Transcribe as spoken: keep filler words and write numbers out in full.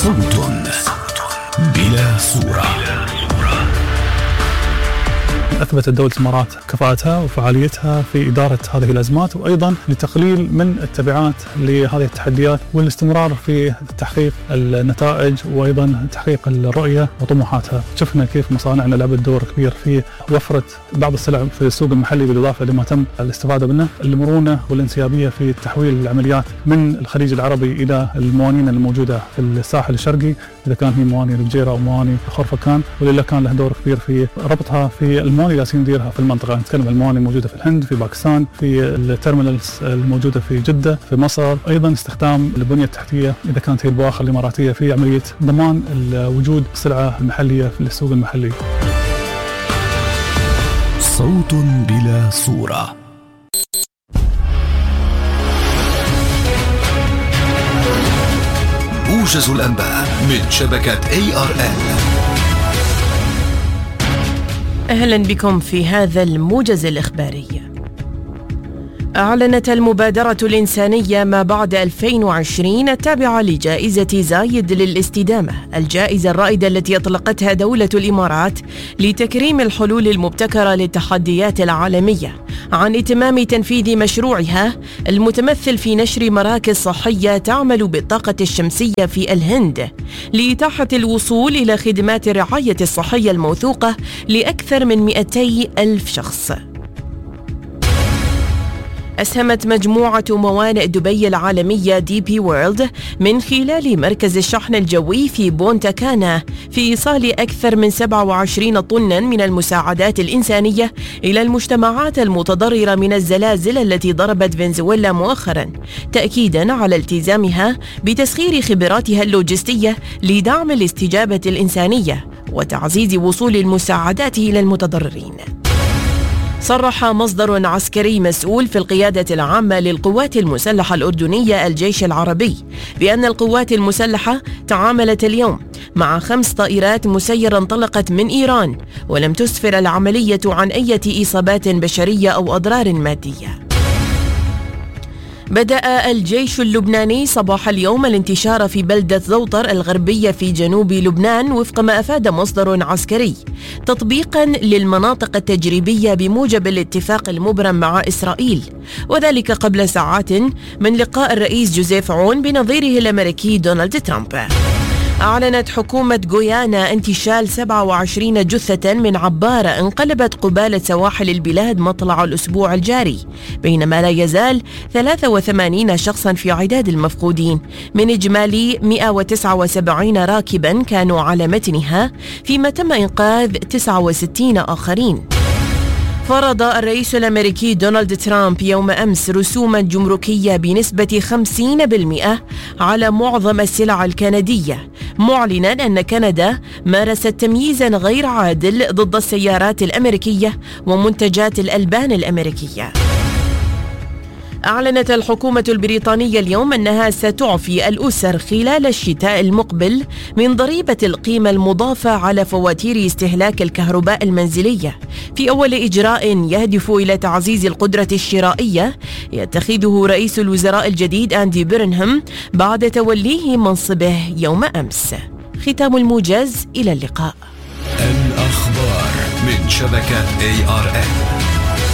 صوت بلا صورة. أثبتت دولة الإمارات كفاءتها وفعاليتها في إدارة هذه الأزمات، وأيضا لتقليل من التبعات لهذه التحديات والاستمرار في تحقيق النتائج وأيضا تحقيق الرؤية وطموحاتها. شفنا كيف مصانعنا لعبت دور كبير في وفرة بعض السلع في السوق المحلي بالإضافة لما تم الاستفادة منه، المرونة والانسيابية في تحويل العمليات من الخليج العربي إلى الموانين الموجودة في الساحل الشرقي، إذا كانت هي مواني الفجيرة أو مواني خرفكان، ولله كان له دور كبير في ربطها في المواني اللي نديرها في المنطقة. نتكلم عن المواني الموجودة في الهند، في باكستان، في التيرمينالز الموجودة في جدة، في مصر، أيضا استخدام البنية التحتية إذا كانت هي البواخر الإماراتية في عملية ضمان وجود السلعة المحلية في السوق المحلي. صوت بلا صورة. موجز الأنباء من شبكة إيه آر إل. أهلا بكم في هذا الموجز الإخباري. أعلنت المبادرة الإنسانية ما بعد ألفين وعشرين التابعة لجائزة زايد للاستدامة، الجائزة الرائدة التي أطلقتها دولة الإمارات لتكريم الحلول المبتكرة للتحديات العالمية، عن إتمام تنفيذ مشروعها المتمثل في نشر مراكز صحية تعمل بالطاقة الشمسية في الهند لإتاحة الوصول إلى خدمات الرعاية الصحية الموثوقة لأكثر من مئتي ألف شخص. أسهمت مجموعة موانئ دبي العالمية دي بي وورلد من خلال مركز الشحن الجوي في بونتا كانا في إيصال أكثر من سبعة وعشرين طناً من المساعدات الإنسانية إلى المجتمعات المتضررة من الزلازل التي ضربت فنزويلا مؤخراً، تأكيداً على التزامها بتسخير خبراتها اللوجستية لدعم الاستجابة الإنسانية وتعزيز وصول المساعدات إلى المتضررين. صرح مصدر عسكري مسؤول في القيادة العامة للقوات المسلحة الأردنية الجيش العربي بأن القوات المسلحة تعاملت اليوم مع خمس طائرات مسيرة انطلقت من إيران، ولم تسفر العملية عن أي إصابات بشرية أو أضرار مادية. بدأ الجيش اللبناني صباح اليوم الانتشار في بلدة زوطر الغربية في جنوب لبنان وفق ما أفاد مصدر عسكري، تطبيقا للمناطق التجريبية بموجب الاتفاق المبرم مع إسرائيل، وذلك قبل ساعات من لقاء الرئيس جوزيف عون بنظيره الأمريكي دونالد ترامب. أعلنت حكومة غويانا انتشال سبعة وعشرين جثة من عبارة انقلبت قبالة سواحل البلاد مطلع الأسبوع الجاري، بينما لا يزال ثلاثة وثمانين شخصا في عداد المفقودين من إجمالي مئة وتسعة وسبعين راكبا كانوا على متنها، فيما تم إنقاذ تسعة وستين آخرين. فرض الرئيس الأمريكي دونالد ترامب يوم أمس رسوما جمركية بنسبة خمسين بالمئة على معظم السلع الكندية، معلنا أن كندا مارست تمييزا غير عادل ضد السيارات الأمريكية ومنتجات الألبان الأمريكية. أعلنت الحكومة البريطانية اليوم أنها ستعفي الأسر خلال الشتاء المقبل من ضريبة القيمة المضافة على فواتير استهلاك الكهرباء المنزلية، في أول إجراء يهدف إلى تعزيز القدرة الشرائية يتخذه رئيس الوزراء الجديد أندي بيرنهام بعد توليه منصبه يوم أمس. ختام الموجز، إلى اللقاء. الأخبار من شبكة إيه آر إل.